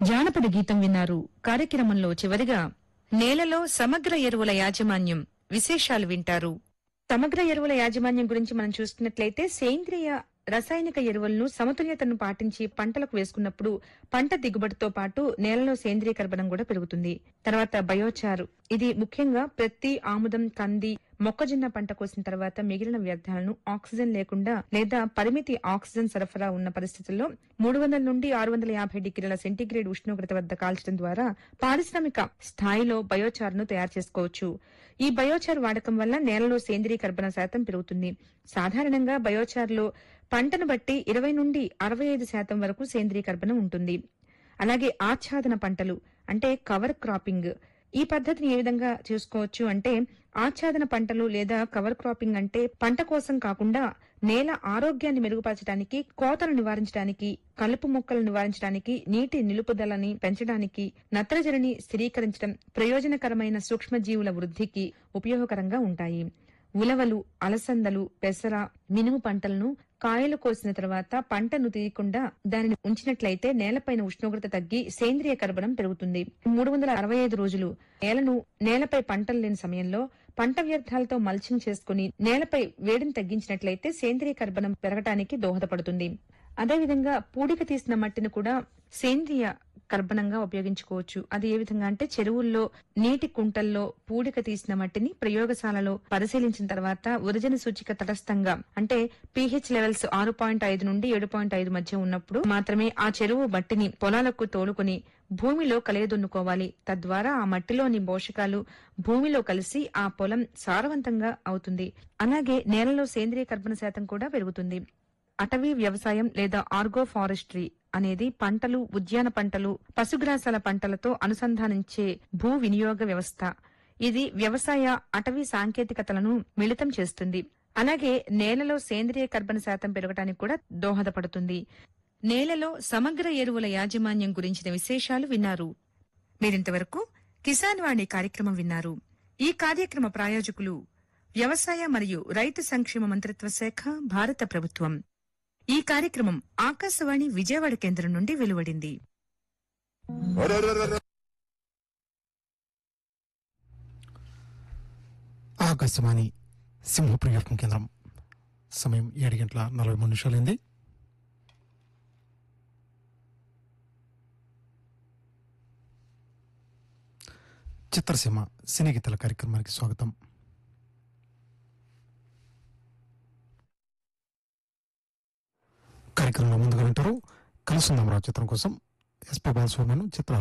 జానపద గీతం విన్నారు. కార్యక్రమంలో చివరిగా నేలలో సమగ్ర ఎరువుల యాజమాన్యం విశేషాలు వింటారు. సమగ్ర ఎరువుల యాజమాన్యం గురించి మనం చూస్తున్నట్లయితే సేంద్రియ రసాయనిక ఎరువులను సమతుల్యతను పాటించి పంటలకు వేసుకున్నప్పుడు పంట దిగుబడితో పాటు నేలలో సేంద్రియ కర్బనం కూడా పెరుగుతుంది. తర్వాత బయోచారు, ఇది ముఖ్యంగా ప్రతి ఆముదం, కంది, మొక్కజొన్న పంట కోసిన తర్వాత మిగిలిన వ్యర్థాలను ఆక్సిజన్ లేకుండా లేదా పరిమితి ఆక్సిజన్ సరఫరా ఉన్న పరిస్థితుల్లో 300 నుండి 650 డిగ్రీల సెంటీగ్రేడ్ ఉష్ణోగ్రత వద్ద కాల్చడం ద్వారా పారిశ్రామిక స్థాయిలో బయోచారును తయారు చేసుకోవచ్చు. ఈ బయోచార్ వాడకం వల్ల నేలలో సేంద్రీయ కర్బన శాతం పెరుగుతుంది. సాధారణంగా బయోచార్లో పంటను బట్టి 20 నుండి 65% వరకు సేంద్రీయ కర్బనం ఉంటుంది. అలాగే ఆచ్ఛాదన పంటలు అంటే కవర్ క్రాపింగ్, ఈ పద్ధతిని ఏ విధంగా చేసుకోవచ్చు అంటే ఆచ్ఛాదన పంటలు లేదా కవర్ క్రాపింగ్ అంటే పంట కోసం కాకుండా నేల ఆరోగ్యాన్ని మెరుగుపరచడానికి, కోతలు నివారించడానికి, కలుపు మొక్కలు నివారించడానికి, నీటి నిలుపుదలని పెంచడానికి, నత్రజనిని స్థిరీకరించడం, ప్రయోజనకరమైన సూక్ష్మజీవుల వృద్ధికి ఉపయోగకరంగా ఉంటాయి. ఉలవలు, అలసందలు, పెసర, మినుము పంటలను కాయలు కోసిన తర్వాత పంటను తీయకుండా దానిని ఉంచినట్లయితే నేలపైన ఉష్ణోగ్రత తగ్గి సేంద్రియ కర్బనం పెరుగుతుంది. 365 రోజులు నేలపై పంటలు లేని సమయంలో పంట వ్యర్థాలతో మల్చింగ్ చేసుకుని నేలపై వేడిని తగ్గించినట్లయితే సేంద్రియ కర్బనం పెరగటానికి దోహదపడుతుంది. అదేవిధంగా పూడిక తీసిన మట్టిని కూడా సేంద్రియ కర్బనంగా ఉపయోగించుకోవచ్చు. అది ఏ విధంగా అంటే చెరువుల్లో, నీటి కుంటల్లో పూడిక తీసిన మట్టిని ప్రయోగశాలలో పరిశీలించిన తర్వాత ఉరజన సూచిక తటస్థంగా అంటే pH లెవెల్స్ 6.5 నుండి 7.5 మధ్య ఉన్నప్పుడు మాత్రమే ఆ చెరువు మట్టిని పొలాలకు తోలుకుని భూమిలో కలియదున్నుకోవాలి. తద్వారా ఆ మట్టిలోని పోషకాలు భూమిలో కలిసి ఆ పొలం సారవంతంగా అవుతుంది. అలాగే నేలలో సేంద్రియ కర్బన శాతం కూడా పెరుగుతుంది. అటవీ వ్యవసాయం లేదా ఆర్గో ఫారెస్ట్రీ అనేది పంటలు, ఉద్యాన పంటలు, పశుగ్రాసాల పంటలతో అనుసంధానించే భూ వినియోగ వ్యవస్థ. ఇది వ్యవసాయ, అటవీ సాంకేతికతలను మిళితం చేస్తుంది. అలాగే నేలలో సేంద్రియ కర్బన శాతం పెరగడానికి కూడా దోహదపడుతుంది. నేలలో సమగ్ర ఎరువుల యాజమాన్యం గురించిన విశేషాలు విన్నారు. మీరింతవరకు కిసాన్ వాణి కార్యక్రమం విన్నారు. ఈ కార్యక్రమ ప్రాయోజకులు వ్యవసాయ మరియు రైతు సంక్షేమ మంత్రిత్వ శాఖ, భారత ప్రభుత్వం. ఈ కార్యక్రమం ఆకాశవాణి విజయవాడ కేంద్రం నుండి వెలువడింది. ఆకాశవాణి సింహప్రియ కేంద్రం. సమయం 7:43 చిత్రసీమ సినీ గీతాల కార్యక్రమానికి స్వాగతం. కార్యక్రమంలో ముందుగా వింటారు కలుసుందాం రావు చిత్రం కోసం ఎస్పీ బాలసుబ్రహ్మణ్యం చిత్ర